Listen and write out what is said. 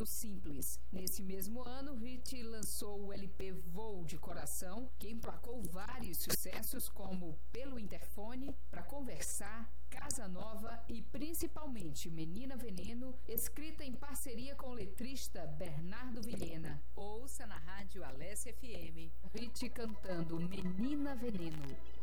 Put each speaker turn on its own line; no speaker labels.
Porto Simples. Nesse mesmo ano, Rit lançou o LP Voo de Coração, que emplacou vários sucessos como Pelo Interfone, Pra Conversar, Casa Nova e principalmente Menina Veneno, escrita em parceria com o letrista Bernardo Vilhena.
Ouça na rádio Alessia FM.
Rit cantando Menina Veneno.